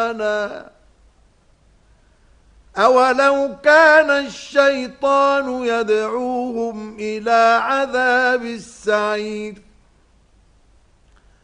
شيطانا أولو كان الشيطان يدعوهم إلى عذاب السعير